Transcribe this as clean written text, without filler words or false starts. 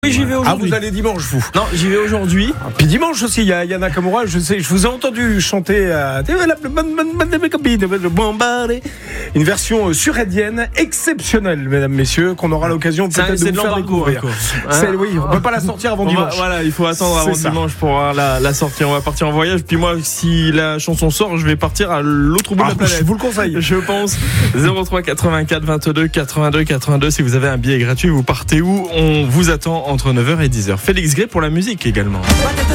Oui, j'y vais aujourd'hui. Ah, vous allez dimanche, vous? Non, j'y vais aujourd'hui. Puis dimanche aussi, il y a Yana Nakamura. Je vous ai entendu chanter une version surrédienne exceptionnelle, mesdames, messieurs, qu'on aura l'occasion peut-être de vous faire découvrir. Oui, on ne peut pas la sortir avant dimanche. Voilà, il faut attendre avant dimanche pour voir la sortie. On va partir en voyage. Puis moi, si la chanson sort, je vais partir à l'autre bout de la planète. Je vous le conseille. Je pense. 03 84 22 82 82. Si vous avez un billet gratuit, vous partez où? On vous attend entre 9h et 10h. Félix Gray pour la musique également.